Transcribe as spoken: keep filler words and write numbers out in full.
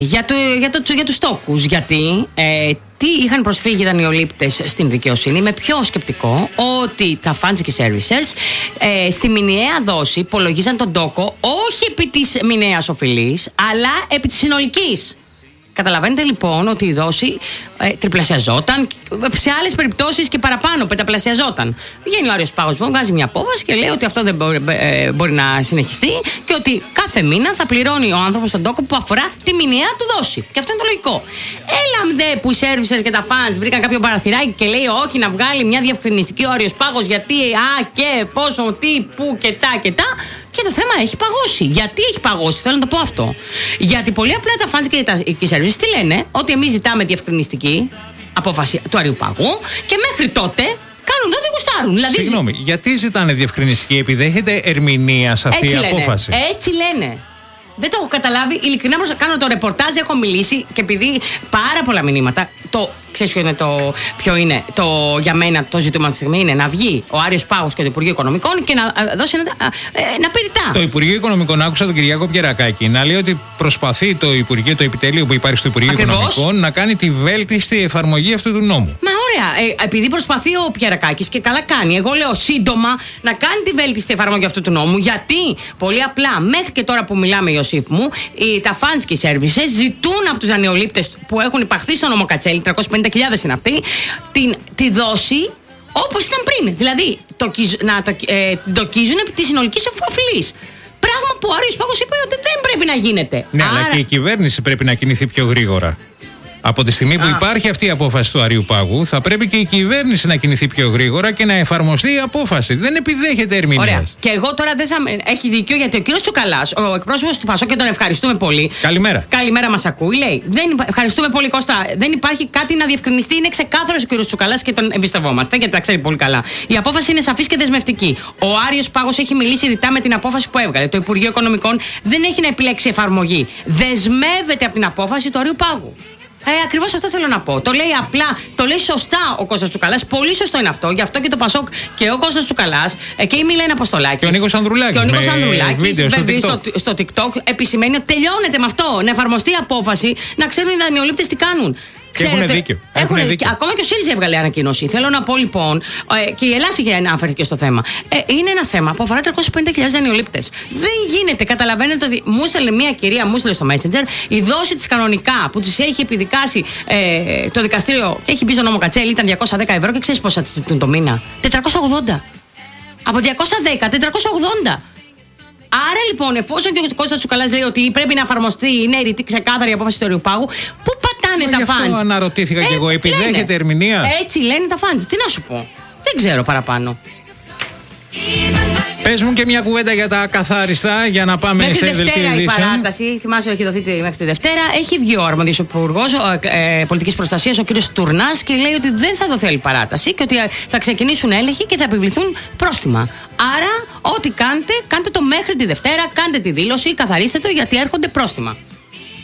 Για, το, για, το, για τους τόκους, γιατί ε, τι είχαν προσφύγει οι δανειολήπτες στην δικαιοσύνη με πιο σκεπτικό ότι τα funds και servicers ε, στη μηνιαία δόση υπολογίζαν τον τόκο όχι επί της μηνιαίας οφειλής αλλά επί της συνολικής. Καταλαβαίνετε λοιπόν ότι η δόση ε, τριπλασιαζόταν, σε άλλες περιπτώσεις και παραπάνω, πενταπλασιαζόταν. Βγαίνει ο Άριος Πάγος, βγάζει μια απόφαση και λέει ότι αυτό δεν μπορεί, ε, μπορεί να συνεχιστεί και ότι κάθε μήνα θα πληρώνει ο άνθρωπος τον τόκο που αφορά τη μηνιαία του δόση. Και αυτό είναι το λογικό. Έλα δε που οι servicers και τα fans βρήκαν κάποιο παραθυράκι και λέει όχι να βγάλει μια διευκρινιστική ο Άριος Πάγος γιατί, α, και, πόσο, τι, πού και τα και τα. Και το θέμα έχει παγώσει. Γιατί έχει παγώσει, θέλω να το πω αυτό. Γιατί πολύ απλά τα fans και, τα, και οι services τι λένε, ότι εμείς ζητάμε διευκρινιστική απόφαση του Αρείου Πάγου και μέχρι τότε κάνουν ό,τι γουστάρουν. Δηλαδή, συγγνώμη, γιατί ζητάνε διευκρινιστική, επειδή έχετε ερμηνεία σε αυτή η απόφαση? Έτσι λένε. Δεν το έχω καταλάβει. Ειλικρινά, κάνω το ρεπορτάζ, έχω μιλήσει και επειδή πάρα πολλά μηνύματα. Το, ξέρεις ποιο είναι το, ποιο είναι το, για μένα το ζήτημα τη στιγμή? Είναι να βγει ο Άριος Πάγος και το Υπουργείο Οικονομικών και να δώσει ένα, ένα πυρητά. Το Υπουργείο Οικονομικών, άκουσα τον Κυριάκο Πιερακάκη να λέει ότι προσπαθεί το Υπουργείο, το επιτελείο που υπάρχει στο Υπουργείο Ακριβώς. Οικονομικών να κάνει τη βέλτιστη εφαρμογή αυτού του νόμου. Μα ωραία, ε, επειδή προσπαθεί ο Πιερακάκης και καλά κάνει, εγώ λέω σύντομα να κάνει τη βέλτιστη εφαρμογή αυτού του νόμου. Γιατί πολύ απλά μέχρι και τώρα που μιλάμε, Ιωσήφ μου, οι, τα funds και οι services ζητούν από τους δανειολήπτες που έχουν υπαχθεί στο νόμο Κατσέλη, τριακόσιες πενήντα χιλιάδες είναι αυτοί, την, τη δόση όπως ήταν πριν. Δηλαδή το, να το ε, ντοκίζουν επί της συνολικής οφειλής. Πράγμα που ο Άριος Πάγος είπε ότι δεν πρέπει να γίνεται. Ναι, Άρα... αλλά και η κυβέρνηση πρέπει να κινηθεί πιο γρήγορα. Από τη στιγμή που Α. υπάρχει αυτή η απόφαση του Αρείου Πάγου, θα πρέπει και η κυβέρνηση να κινηθεί πιο γρήγορα και να εφαρμοστεί η απόφαση. Δεν επιδέχεται ερμηνεία. Ωραία. Και εγώ τώρα δεν θα. Έχει δίκιο γιατί ο κύριος Τσουκαλάς, ο εκπρόσωπος του Πασόκ, και τον ευχαριστούμε πολύ. Καλημέρα. Καλημέρα, μας ακούει. Λέει: δεν υπά... Ευχαριστούμε πολύ, Κώστα. Δεν υπάρχει κάτι να διευκρινιστεί. Είναι ξεκάθαρος ο κύριος Τσουκαλάς και τον εμπιστευόμαστε γιατί τα ξέρει πολύ καλά. Η απόφαση είναι σαφής και δεσμευτική. Ο Άριος Πάγος έχει μιλήσει ρητά με την απόφαση που έβγαλε. Το Υπουργείο Οικονομικών δεν έχει να επιλέξει εφαρμογή. Δεσμεύεται από την απόφαση του Αρείου Πάγου. Ε, ακριβώς αυτό θέλω να πω. Το λέει απλά, το λέει σωστά ο Κώστας Τσουκαλάς. Πολύ σωστό είναι αυτό. Γι' αυτό και το Πασόκ και ο Κώστας Τσουκαλάς ε, και η Μιλένα Αποστολάκη. Και ο Νίκος Ανδρουλάκης. Και ο Νίκος Ανδρουλάκης στο, στο, στο TikTok επισημαίνει ότι τελειώνεται με αυτό. Να εφαρμοστεί η απόφαση, να ξέρουν οι δανειολήπτες τι κάνουν. Έχουν δίκιο. Έχουν δίκιο. Ακόμα και ο ΣΥΡΙΖΑ έβγαλε ανακοίνωση. Θέλω να πω λοιπόν, ε, και η Ελλάδα είχε αναφέρθηκε στο θέμα. Ε, είναι ένα θέμα που αφορά τριακόσιες πενήντα χιλιάδες δανειολήπτες. Δεν γίνεται. Καταλαβαίνετε ότι μου έστελνε μια κυρία, μου έστελνε στο Messenger, η δόση της κανονικά που της έχει επιδικάσει ε, το δικαστήριο και έχει μπει στο νόμο Κατσέλη ήταν διακόσια δέκα ευρώ και ξέρεις πόσα της ζητούν το μήνα? τετρακόσια ογδόντα. Από διακόσια δέκα, τετρακόσια ογδόντα. Άρα λοιπόν, εφόσον και ο Κώστας Τσουκαλάς λέει ότι πρέπει να εφαρμοστεί, είναι ρητή ξεκάθαρη η απόφαση του Αρείου Πάγου, πού πατάνε τα fans? Αυτό αναρωτήθηκα ε, κι εγώ, επιδέχεται ερμηνεία. Έτσι λένε τα fans. Τι να σου πω, δεν ξέρω παραπάνω. Πες μου και μια κουβέντα για τα ακαθάριστα για να πάμε μέχρι σε Δευτέρα δελτίο η παράταση, θυμάσαι ότι έχει δοθεί μέχρι τη Δευτέρα. Έχει βγει ο αρμοδίος υπουργός ε, πολιτικής προστασίας, ο κύριος Τουρνάς, και λέει ότι δεν θα δοθεί άλλη παράταση και ότι θα ξεκινήσουν έλεγχοι και θα επιβληθούν πρόστιμα. Άρα, ό,τι κάνετε, κάντε το μέχρι τη Δευτέρα, κάντε τη δήλωση, καθαρίστε το γιατί έρχονται πρόστιμα.